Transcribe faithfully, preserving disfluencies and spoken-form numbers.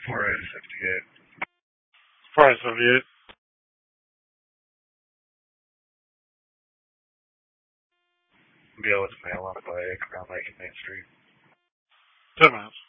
four A sixty-eight. four A seventy-eight. Deal with mail on the bike around Lake and Main Street. Ten minutes.